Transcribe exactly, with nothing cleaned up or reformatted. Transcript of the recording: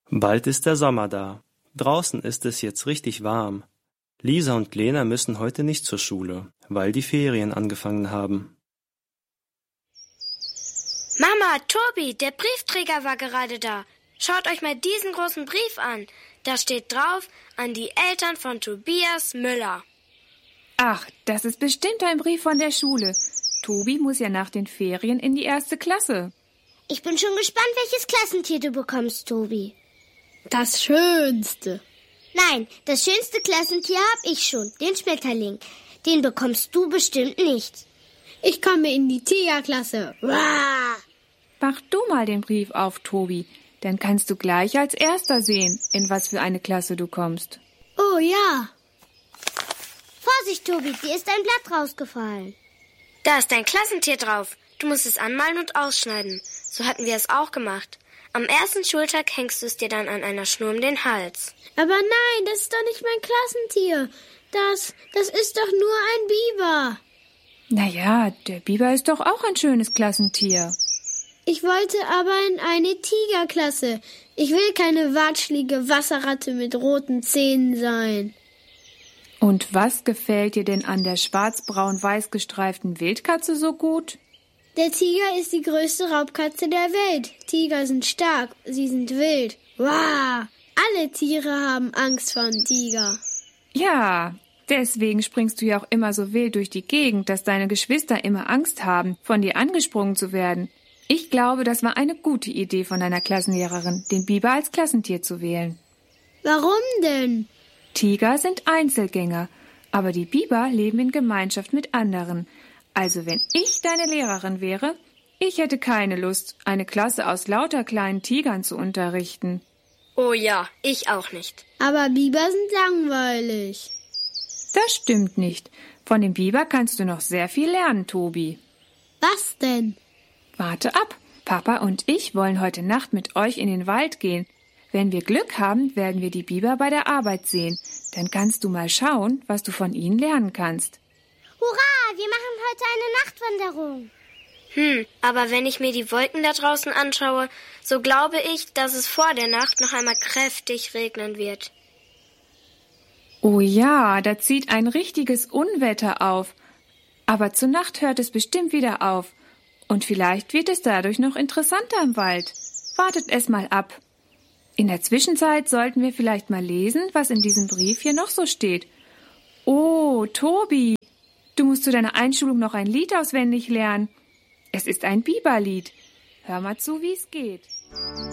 Bald ist der Sommer da. Draußen ist es jetzt richtig warm. Lisa und Lena müssen heute nicht zur Schule, weil die Ferien angefangen haben. Mama, Tobi, der Briefträger war gerade da. Schaut euch mal diesen großen Brief an. Da steht drauf, an die Eltern von Tobias Müller. Ach, das ist bestimmt ein Brief von der Schule. Tobi muss ja nach den Ferien in die erste Klasse. Ich bin schon gespannt, welches Klassentier du bekommst, Tobi. Das Schönste. Nein, das schönste Klassentier habe ich schon, den Schmetterling. Den bekommst du bestimmt nicht. Ich komme in die Tigerklasse. Mach du mal den Brief auf, Tobi. Dann kannst du gleich als Erster sehen, in was für eine Klasse du kommst. Oh ja. Vorsicht, Tobi, dir ist ein Blatt rausgefallen. Da ist dein Klassentier drauf. Du musst es anmalen und ausschneiden. So hatten wir es auch gemacht. Am ersten Schultag hängst du es dir dann an einer Schnur um den Hals. Aber nein, das ist doch nicht mein Klassentier. Das, das ist doch nur ein Biber. Naja, der Biber ist doch auch ein schönes Klassentier. Ich wollte aber in eine Tigerklasse. Ich will keine watschlige Wasserratte mit roten Zähnen sein. Und was gefällt dir denn an der schwarz-braun-weiß gestreiften Wildkatze so gut? Der Tiger ist die größte Raubkatze der Welt. Tiger sind stark, sie sind wild. Wow! Alle Tiere haben Angst vor dem Tiger. Ja, deswegen springst du ja auch immer so wild durch die Gegend, dass deine Geschwister immer Angst haben, von dir angesprungen zu werden. Ich glaube, das war eine gute Idee von deiner Klassenlehrerin, den Biber als Klassentier zu wählen. Warum denn? Tiger sind Einzelgänger, aber die Biber leben in Gemeinschaft mit anderen. Also wenn ich deine Lehrerin wäre, ich hätte keine Lust, eine Klasse aus lauter kleinen Tigern zu unterrichten. Oh ja, ich auch nicht. Aber Biber sind langweilig. Das stimmt nicht. Von dem Biber kannst du noch sehr viel lernen, Tobi. Was denn? Warte ab. Papa und ich wollen heute Nacht mit euch in den Wald gehen. Wenn wir Glück haben, werden wir die Biber bei der Arbeit sehen. Dann kannst du mal schauen, was du von ihnen lernen kannst. Hurra, wir machen heute eine Nachtwanderung. Hm, aber wenn ich mir die Wolken da draußen anschaue, so glaube ich, dass es vor der Nacht noch einmal kräftig regnen wird. Oh ja, da zieht ein richtiges Unwetter auf. Aber zur Nacht hört es bestimmt wieder auf. Und vielleicht wird es dadurch noch interessanter im Wald. Wartet es mal ab. In der Zwischenzeit sollten wir vielleicht mal lesen, was in diesem Brief hier noch so steht. Oh, Tobi, du musst zu deiner Einschulung noch ein Lied auswendig lernen. Es ist ein Biberlied. Hör mal zu, wie es geht.